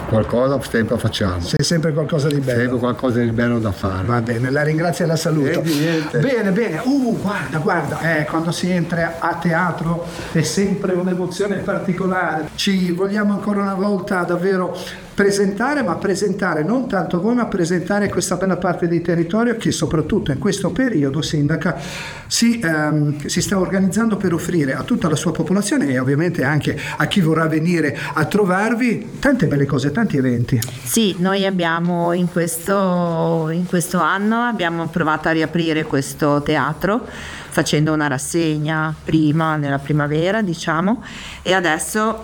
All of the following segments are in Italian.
qualcosa sempre facciamo. C'è sempre qualcosa di bello. Sempre qualcosa di bello da fare. Va bene, la ringrazio e la saluto. Niente. Bene. Guarda, quando si entra a teatro è sempre un'emozione particolare. Ci vogliamo ancora una volta davvero presentare, ma presentare non tanto voi, ma presentare questa bella parte di territorio che soprattutto in questo periodo, Sindaca, si sta organizzando per offrire a tutta la sua popolazione e ovviamente anche a chi vorrà venire a trovarvi tante belle cose, tanti eventi. Sì, noi abbiamo in questo anno abbiamo provato a riaprire questo teatro facendo una rassegna prima nella primavera, diciamo, e adesso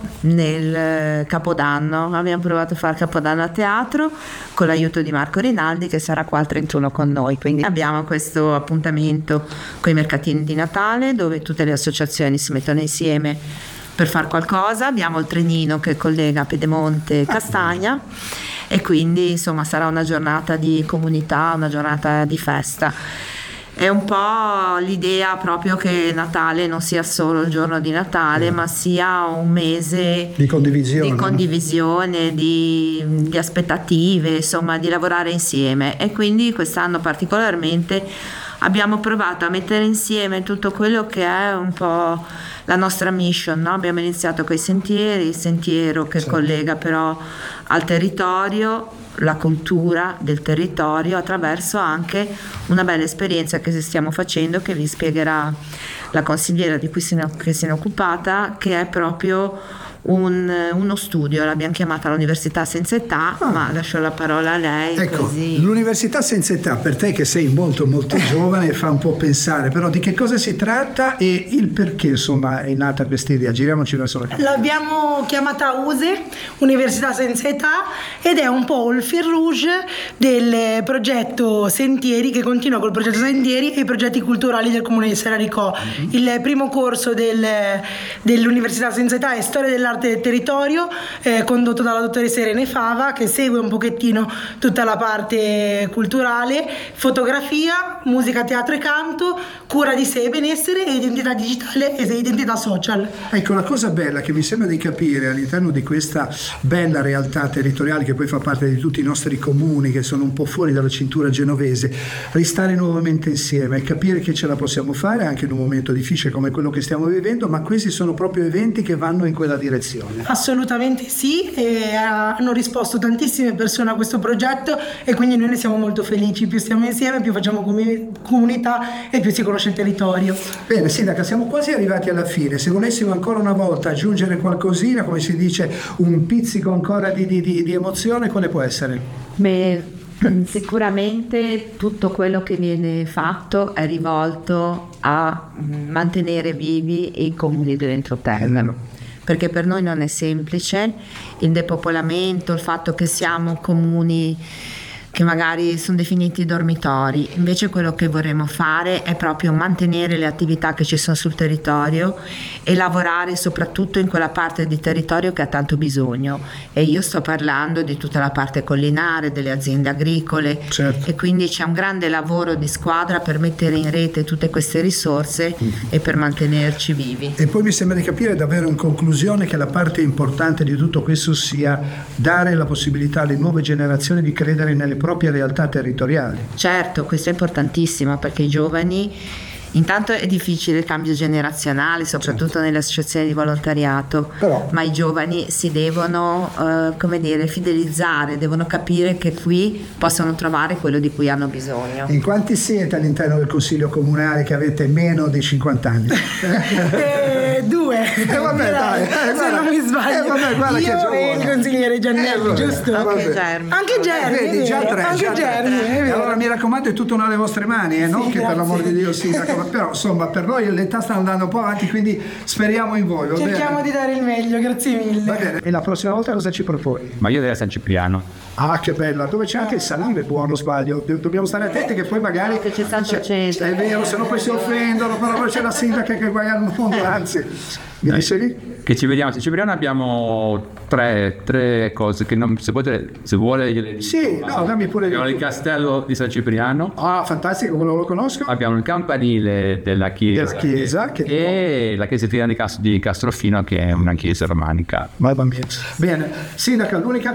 nel Capodanno abbiamo provato a fare Capodanno a teatro con l'aiuto di Marco Rinaldi, che sarà qua il 31 con noi. Quindi abbiamo questo appuntamento con i mercatini di Natale dove tutte le associazioni si mettono insieme per fare qualcosa. Abbiamo il trenino che collega Pedemonte e Castagna e quindi insomma sarà una giornata di comunità, una giornata di festa. È un po' l'idea proprio che Natale non sia solo il giorno di Natale, ma sia un mese di condivisione, di aspettative, insomma, di lavorare insieme. E quindi quest'anno particolarmente abbiamo provato a mettere insieme tutto quello che è un po' la nostra mission, no? Abbiamo iniziato con i sentieri, il sentiero che collega però al territorio, la cultura del territorio attraverso anche una bella esperienza che stiamo facendo, che vi spiegherà la consigliera di cui se ne è occupata, che è proprio uno studio, l'abbiamo chiamata l'Università Senza Età, ma lascio la parola a lei. Ecco, così. L'Università Senza Età, per te che sei molto giovane, fa un po' pensare, però di che cosa si tratta e il perché insomma è nata questa idea? Giriamoci verso la camera. L'abbiamo chiamata USE, Università Senza Età, ed è un po' il fil rouge del progetto Sentieri, che continua col progetto Sentieri e i progetti culturali del Comune di Serrarico. Il primo corso dell'Università Senza Età è Storia dell'arte del territorio, condotto dalla dottoressa Irene Fava, che segue un pochettino tutta la parte culturale, fotografia, musica, teatro e canto, cura di sé e benessere e identità digitale e identità social. Ecco, la cosa bella che mi sembra di capire all'interno di questa bella realtà territoriale, che poi fa parte di tutti i nostri comuni che sono un po' fuori dalla cintura genovese, ristare nuovamente insieme e capire che ce la possiamo fare anche in un momento difficile come quello che stiamo vivendo, ma questi sono proprio eventi che vanno in quella direzione. Assolutamente sì, e hanno risposto tantissime persone a questo progetto e quindi noi ne siamo molto felici. Più stiamo insieme, più facciamo comunità e più si conosce il territorio. Bene, Sindaca, siamo quasi arrivati alla fine. Se volessimo ancora una volta aggiungere qualcosina, come si dice, un pizzico ancora di emozione, quale può essere? Beh, sicuramente tutto quello che viene fatto è rivolto a mantenere vivi i comuni dell'entroterra, perché per noi non è semplice il depopolamento, il fatto che siamo comuni che magari sono definiti dormitori. Invece quello che vorremmo fare è proprio mantenere le attività che ci sono sul territorio e lavorare soprattutto in quella parte di territorio che ha tanto bisogno, e io sto parlando di tutta la parte collinare, delle aziende agricole. Certo. E quindi c'è un grande lavoro di squadra per mettere in rete tutte queste risorse e per mantenerci vivi. E poi mi sembra di capire davvero in conclusione che la parte importante di tutto questo sia dare la possibilità alle nuove generazioni di credere nelle proprie realtà territoriali. Certo, questo è importantissimo, perché i giovani, intanto è difficile il cambio generazionale, soprattutto nelle associazioni di volontariato, ma i giovani si devono fidelizzare, devono capire che qui possono trovare quello di cui hanno bisogno. In quanti siete all'interno del Consiglio Comunale che avete meno di 50 anni? 2. Vabbè, dai, se non mi sbaglio. Guarda io che e il consigliere Giannelli, giusto? Anche Germi. Anche Germi, vedi, già tre. Germi. Allora mi raccomando, è tutto nelle vostre mani, non Sì, che grazie. per l'amor di Dio, Sindaco, però insomma per noi l'età sta andando un po' avanti, quindi speriamo in voi. Cerchiamo di dare il meglio, grazie mille. Va bene. E la prossima volta cosa ci proponi? Ma io direi San Cipriano. Ah, che bella, dove c'è anche il salame buono, sbaglio. Dobbiamo stare attenti che poi magari Che c'è Santo Ceto. è vero, se no poi si offendono, però poi c'è la sindaca che guaglia il mondo, anzi. Mi dicevi? Che ci vediamo a San Cipriano, abbiamo tre cose che non, se vuole gliele dico. Sì, no, dammi pure. Abbiamo il castello di San Cipriano. Ah, fantastico, quello lo conosco. Abbiamo il campanile della chiesa, e la chiesa di Castrofino, che è una chiesa romanica. Bene, sindaca, l'unica